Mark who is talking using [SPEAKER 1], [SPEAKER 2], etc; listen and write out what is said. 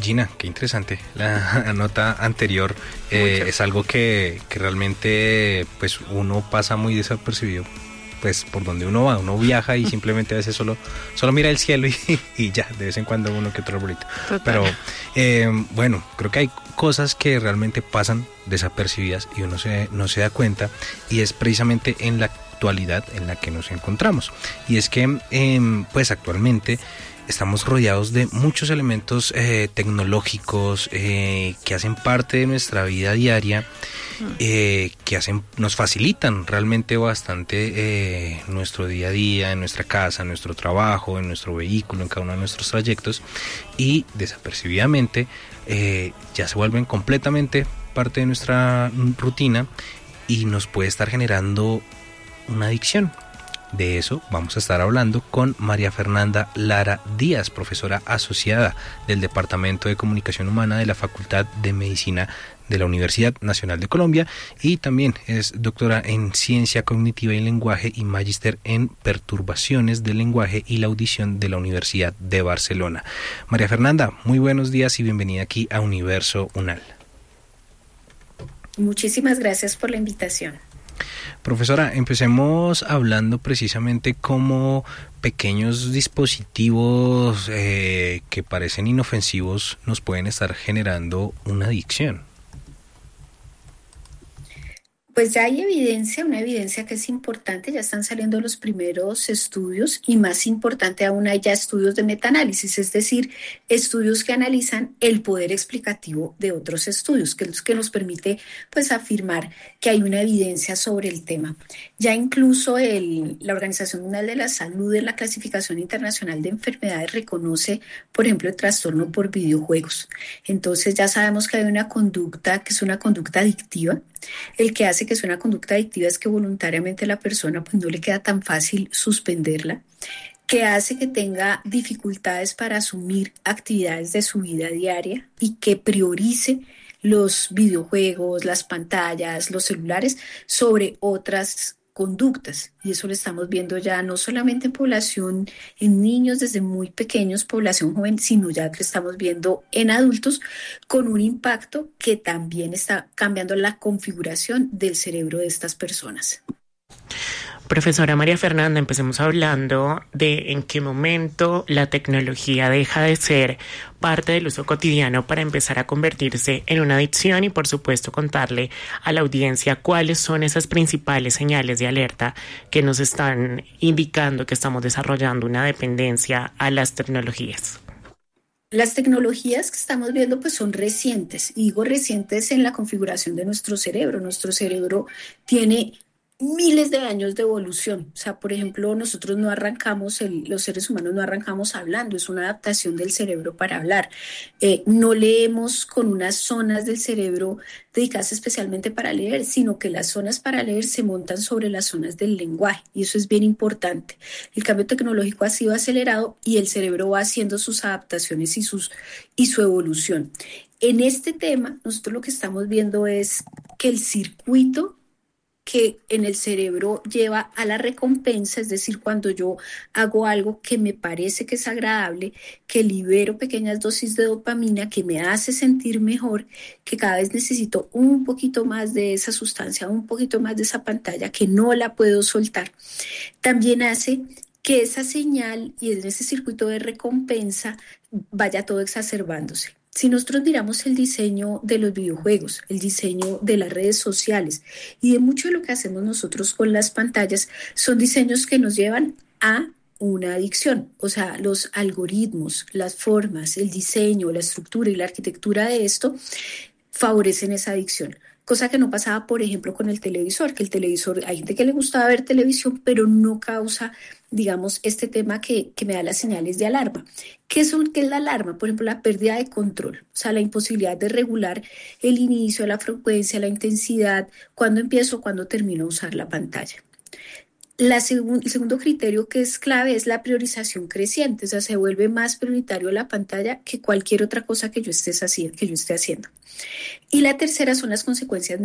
[SPEAKER 1] Gina, qué interesante. La nota anterior es algo que realmente pues uno pasa muy desapercibido. Pues por donde uno va, uno viaja y simplemente a veces solo mira el cielo y ya, de vez en cuando uno que otro arbolito. Pero bueno, creo que hay cosas que realmente pasan desapercibidas y uno no se da cuenta, y es precisamente en la actualidad en la que nos encontramos. Y es que pues actualmente estamos rodeados de muchos elementos tecnológicos que hacen parte de nuestra vida diaria, nos facilitan realmente bastante nuestro día a día, en nuestra casa, en nuestro trabajo, en nuestro vehículo, en cada uno de nuestros trayectos, y desapercibidamente ya se vuelven completamente parte de nuestra rutina y nos puede estar generando una adicción. De eso vamos a estar hablando con María Fernanda Lara Díaz, profesora asociada del Departamento de Comunicación Humana de la Facultad de Medicina de la Universidad Nacional de Colombia, y también es doctora en Ciencia Cognitiva y Lenguaje y magíster en Perturbaciones del Lenguaje y la Audición de la Universidad de Barcelona. María Fernanda, muy buenos días y bienvenida aquí a Universo UNAL.
[SPEAKER 2] Muchísimas gracias por la invitación.
[SPEAKER 1] Profesora, empecemos hablando precisamente cómo pequeños dispositivos que parecen inofensivos nos pueden estar generando una adicción.
[SPEAKER 2] Pues ya hay una evidencia que es importante, ya están saliendo los primeros estudios, y más importante aún hay ya estudios de metaanálisis, es decir, estudios que analizan el poder explicativo de otros estudios, que es lo que nos permite pues afirmar que hay una evidencia sobre el tema. Ya incluso la Organización Mundial de la Salud, en la Clasificación Internacional de Enfermedades, reconoce, por ejemplo, el trastorno por videojuegos. Entonces ya sabemos que hay una conducta que es una conducta adictiva. El que hace que sea una conducta adictiva es que voluntariamente la persona pues no le queda tan fácil suspenderla, que hace que tenga dificultades para asumir actividades de su vida diaria y que priorice los videojuegos, las pantallas, los celulares sobre otras conductas. Y eso lo estamos viendo ya no solamente en población, en niños desde muy pequeños, población joven, sino ya que estamos viendo en adultos, con un impacto que también está cambiando la configuración del cerebro de estas personas.
[SPEAKER 3] Profesora María Fernanda, empecemos hablando de en qué momento la tecnología deja de ser parte del uso cotidiano para empezar a convertirse en una adicción, y por supuesto contarle a la audiencia cuáles son esas principales señales de alerta que nos están indicando que estamos desarrollando una dependencia a las tecnologías.
[SPEAKER 2] Las tecnologías que estamos viendo pues son recientes, y digo recientes en la configuración de nuestro cerebro. Nuestro cerebro tiene miles de años de evolución. O sea, por ejemplo, nosotros no arrancamos, los seres humanos no arrancamos hablando, es una adaptación del cerebro para hablar. No leemos con unas zonas del cerebro dedicadas especialmente para leer, sino que las zonas para leer se montan sobre las zonas del lenguaje, y eso es bien importante. El cambio tecnológico ha sido acelerado y el cerebro va haciendo sus adaptaciones y su evolución. En este tema, nosotros lo que estamos viendo es que el circuito que en el cerebro lleva a la recompensa, es decir, cuando yo hago algo que me parece que es agradable, que libero pequeñas dosis de dopamina, que me hace sentir mejor, que cada vez necesito un poquito más de esa sustancia, un poquito más de esa pantalla, que no la puedo soltar, también hace que esa señal y en ese circuito de recompensa vaya todo exacerbándose. Si nosotros miramos el diseño de los videojuegos, el diseño de las redes sociales y de mucho de lo que hacemos nosotros con las pantallas, son diseños que nos llevan a una adicción. O sea, los algoritmos, las formas, el diseño, la estructura y la arquitectura de esto favorecen esa adicción. Cosa que no pasaba, por ejemplo, con el televisor, que el televisor, hay gente que le gustaba ver televisión, pero no causa, digamos, este tema que me da las señales de alarma. ¿Qué es la alarma? Por ejemplo, la pérdida de control, o sea, la imposibilidad de regular el inicio, la frecuencia, la intensidad, cuándo empiezo, cuándo termino a usar la pantalla. El segundo criterio que es clave es la priorización creciente, o sea, se vuelve más prioritario la pantalla que cualquier otra cosa que yo esté haciendo. Y la tercera son las consecuencias